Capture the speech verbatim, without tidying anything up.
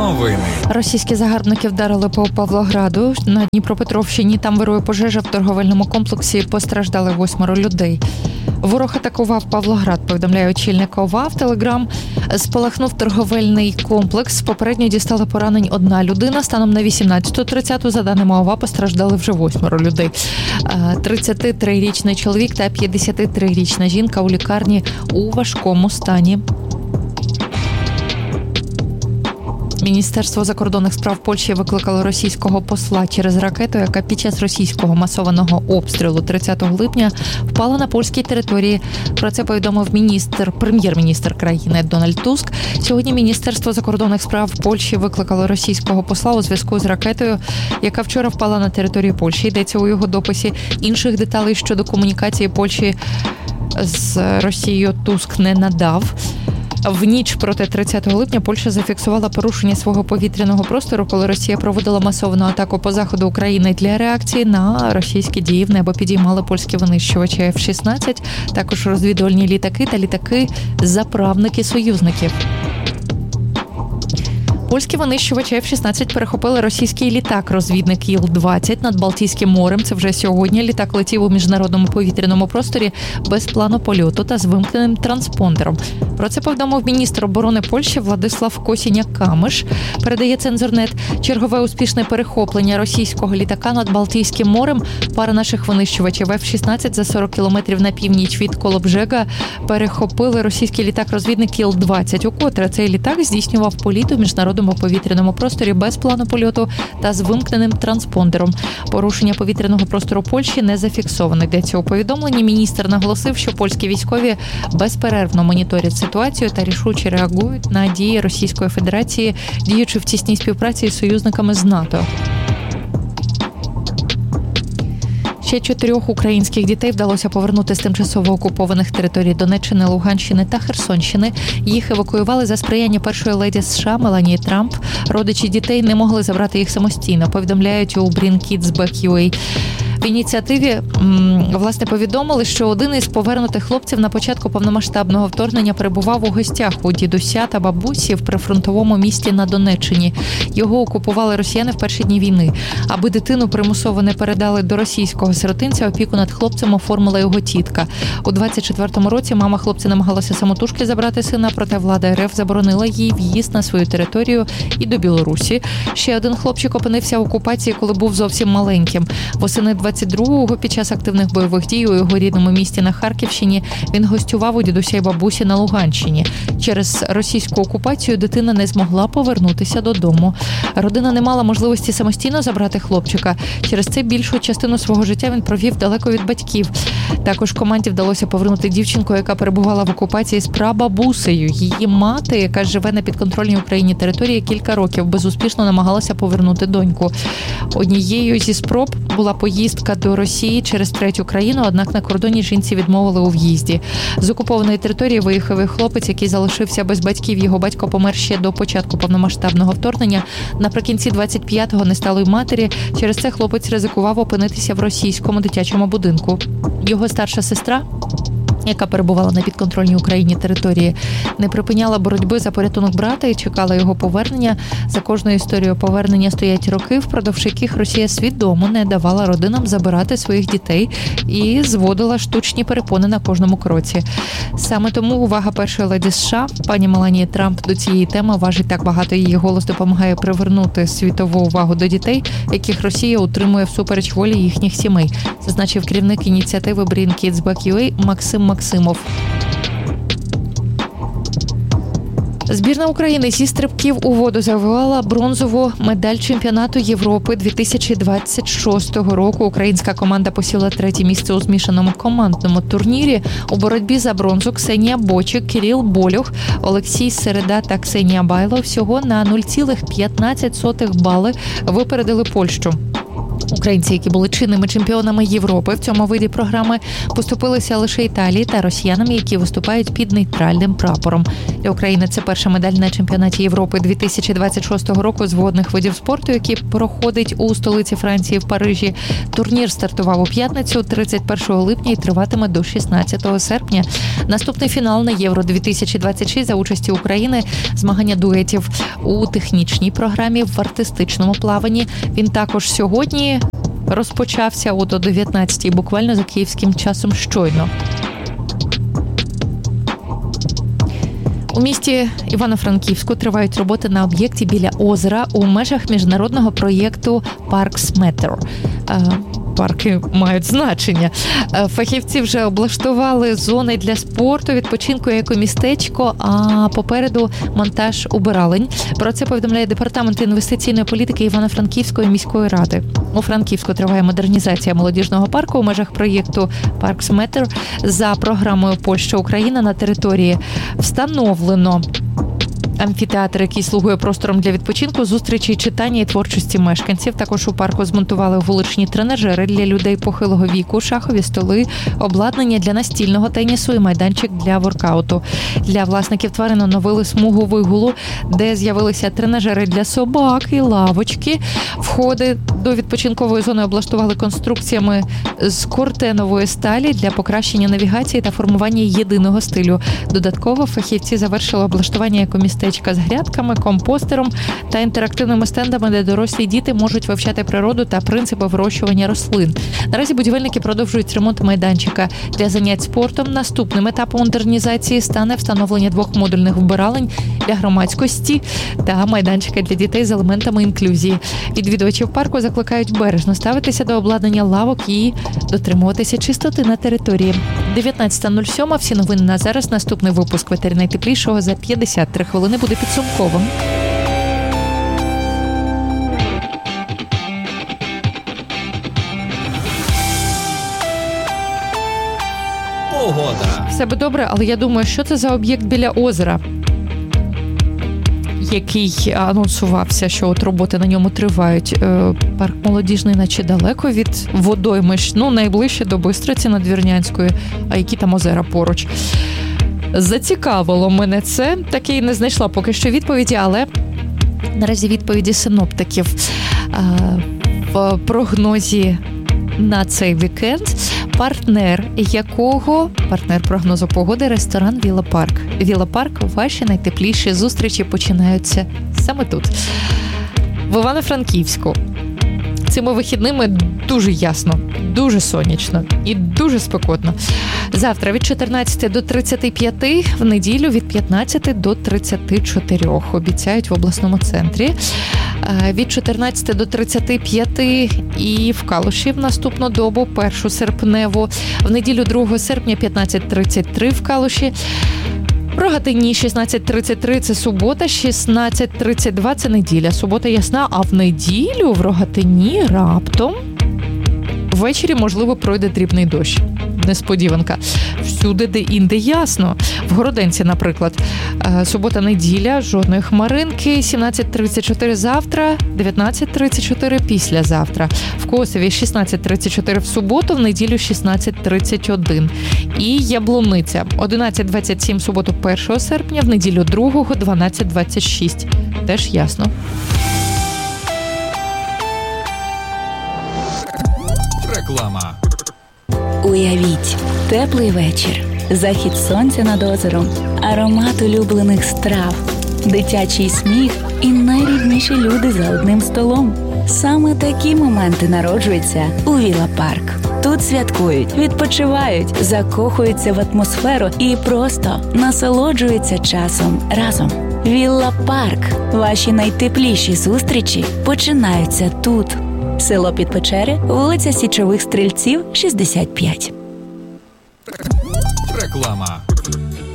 Новини. Російські загарбники вдарили по Павлограду на Дніпропетровщині. Там вирує пожежа в торговельному комплексі. Постраждали восьмеро людей. Ворог атакував Павлоград, повідомляє очільник ОВА в Телеграм. Спалахнув торговельний комплекс. Попередньо дістали поранень одна людина. Станом на вісімнадцяту тридцяту, за даними ОВА, постраждали вже восьмеро людей. тридцятитрирічний чоловік та п'ятдесятитрирічна жінка у лікарні у важкому стані. Міністерство закордонних справ Польщі викликало російського посла через ракету, яка під час російського масованого обстрілу тридцятого липня впала на польській території. Про це повідомив міністр, прем'єр-міністр країни Дональд Туск. Сьогодні Міністерство закордонних справ Польщі викликало російського посла у зв'язку з ракетою, яка вчора впала на територію Польщі. Йдеться у його дописі. Інших деталей щодо комунікації Польщі з Росією Туск не надав. В ніч проти тридцятого липня Польща зафіксувала порушення свого повітряного простору, коли Росія проводила масовану атаку по заходу України. Для реакції на російські дії в небо підіймали польські винищувачі еф шістнадцять, також розвідувальні літаки та літаки-заправники союзників. Польські винищувачі еф шістнадцять перехопили російський літак-розвідник Іл двадцять над Балтійським морем. Це вже сьогодні. Літак летів у міжнародному повітряному просторі без плану польоту та з вимкненим транспондером. Про це повідомив міністр оборони Польщі Владислав Косіняк-Камиш. Передає Цензорнет. Чергове успішне перехоплення російського літака над Балтійським морем. Пара наших винищувачів еф шістнадцять за сорок кілометрів на північ від Колобжега перехопили російський літак-розвідник Іл двадцять, укотре цей літак здійснював політ у міжнародному у повітряному просторі без плану польоту та з вимкненим транспондером. Порушення повітряного простору Польщі не зафіксовано. Йдеться у повідомленні. Міністр наголосив, що польські військові безперервно моніторять ситуацію та рішуче реагують на дії Російської Федерації, діючи в тісній співпраці з союзниками з НАТО. Ще чотирьох українських дітей вдалося повернути з тимчасово окупованих територій Донеччини, Луганщини та Херсонщини. Їх евакуювали за сприяння першої леді США Меланії Трамп. Родичі дітей не могли забрати їх самостійно, повідомляють у Bring Kids Back ю ей. В ініціативі, власне, повідомили, що один із повернутих хлопців на початку повномасштабного вторгнення перебував у гостях у дідуся та бабусі в прифронтовому місті на Донеччині. Його окупували росіяни в перші дні війни. Аби дитину примусово не передали до російського сиротинця, опіку над хлопцем оформила його тітка. У двадцять четвертому році мама хлопця намагалася самотужки забрати сина, проте влада ер еф заборонила їй в'їзд на свою територію і до Білорусі. Ще один хлопчик опинився в окупації, коли був зовсім маленьким. Восени двадцять другого під час активних бойових дій у його рідному місті на Харківщині він гостював у дідуся й бабусі на Луганщині. Через російську окупацію дитина не змогла повернутися додому. Родина не мала можливості самостійно забрати хлопчика. Через це більшу частину свого життя він провів далеко від батьків. Також команді вдалося повернути дівчинку, яка перебувала в окупації з прабабусею. Її мати, яка живе на підконтрольній Україні території, кілька років безуспішно намагалася повернути доньку. Однією зі спроб була поїздка до Росії через третю країну, однак на кордоні жінці відмовили у в'їзді. З окупованої території виїхав і хлопець, який залишився без батьків. Його батько помер ще до початку повномасштабного вторгнення. Наприкінці двадцять п'ятого не стало й матері. Через це хлопець ризикував опинитися в російському дитячому будинку. Його старша сестра, яка перебувала на підконтрольній Україні території, не припиняла боротьби за порятунок брата і чекала його повернення. За кожною історією повернення стоять роки, впродовж яких Росія свідомо не давала родинам забирати своїх дітей і зводила штучні перепони на кожному кроці. Саме тому увага першої леді США, пані Меланії Трамп, до цієї теми важить так багато. Її голос допомагає привернути світову увагу до дітей, яких Росія утримує всупереч волі їхніх сімей, зазначив керівник ініціативи Bring Kids Back ю ей Максим Максимов. Збірна України зі стрибків у воду завоювала бронзову медаль чемпіонату Європи дві тисячі двадцять шостого року. Українська команда посіла третє місце у змішаному командному турнірі. У боротьбі за бронзу Ксенія Бочик, Кирил Болюх, Олексій Середа та Ксенія Байло всього на нуль цілих п'ятнадцять сотих бали випередили Польщу. Українці, які були чинними чемпіонами Європи в цьому виді програми, поступилися лише Італії та росіянам, які виступають під нейтральним прапором. Для України це перша медаль на чемпіонаті Європи дві тисячі двадцять шостого року з водних видів спорту, який проходить у столиці Франції в Парижі. Турнір стартував у п'ятницю, тридцять першого липня, і триватиме до шістнадцятого серпня. Наступний фінал на Євро дві тисячі двадцять шість за участі України – змагання дуетів у технічній програмі, в артистичному плаванні. Він також сьогодні розпочався от о дев'ятнадцятій, буквально за київським часом щойно. У місті Івано-Франківську тривають роботи на об'єкті біля озера у межах міжнародного проєкту Parks Matter. Парки мають значення. Фахівці вже облаштували зони для спорту, відпочинку і екомістечко, а попереду монтаж убиралень. Про це повідомляє Департамент інвестиційної політики Івано-Франківської міської ради. У Франківську триває модернізація молодіжного парку у межах проєкту Parks Matter за програмою Польща-Україна. На території встановлено амфітеатр, який слугує простором для відпочинку, зустрічей, читання і творчості мешканців. Також у парку змонтували вуличні тренажери для людей похилого віку, шахові столи, обладнання для настільного тенісу і майданчик для воркауту. Для власників тварин оновили смугу вигулу, де з'явилися тренажери для собак і лавочки. Входи до відпочинкової зони облаштували конструкціями з кортенової сталі для покращення навігації та формування єдиного стилю. Додатково фахівці завершили облаштування екомістечка з грядками, компостером та інтерактивними стендами, де дорослі діти можуть вивчати природу та принципи вирощування рослин. Наразі будівельники продовжують ремонт майданчика для занять спортом. Наступним етапом модернізації стане встановлення двох модульних вбиралень для громадськості та майданчика для дітей з елементами інклюзії. Відвідувачів парку закликають бережно ставитися до обладнання лавок і дотримуватися чистоти на території. дев'ятнадцята нуль сім. Всі новини на зараз. Наступний випуск «Ветері найтеплішого» за п'ятдесят три хвилини буде підсумковим. Погода. Все би добре, але я думаю, що це за об'єкт біля озера, який анонсувався, що от роботи на ньому тривають. Парк молодіжний, наче далеко від водойми, ну, найближче до Бистриці Надвірнянської, а які там озера поруч. Зацікавило мене це, таки і не знайшла поки що відповіді, але наразі відповіді синоптиків в прогнозі на цей вікенд, партнер якого, партнер прогнозу погоди, ресторан Віла Парк. Віла Парк, ваші найтепліші зустрічі починаються саме тут, в Івано-Франківську. Цими вихідними дуже ясно, дуже сонячно і дуже спекотно. Завтра від чотирнадцяти до тридцяти п'яти, в неділю від п'ятнадцяти до тридцяти чотирьох, обіцяють в обласному центрі. Від чотирнадцяти до тридцяти п'яти і в Калуші в наступну добу, першу серпневу. В неділю другого серпня п'ятнадцять тридцять три в Калуші. В Рогатині шістнадцять тридцять три – це субота, шістнадцять тридцять два – це неділя. Субота ясна, а в неділю в Рогатині раптом ввечері, можливо, пройде дрібний дощ. Несподіванка. Всюди, де-інде ясно. В Городенці, наприклад, субота-неділя, жодної хмаринки, сімнадцять тридцять чотири завтра, дев'ятнадцять тридцять чотири післязавтра. В Косові шістнадцять тридцять чотири в суботу, в неділю шістнадцять тридцять один. І Яблуниця, одинадцять двадцять сім в суботу першого серпня, в неділю другого, дванадцять двадцять шість. Теж ясно. Реклама. Уявіть, теплий вечір, захід сонця над озером, аромат улюблених страв, дитячий сміх і найрідніші люди за одним столом. Саме такі моменти народжуються у Віла Парк. Тут святкують, відпочивають, закохуються в атмосферу і просто насолоджуються часом разом. Віла Парк. Ваші найтепліші зустрічі починаються тут. Село Підпечери, вулиця Січових Стрільців, шістдесят п'ять. Реклама.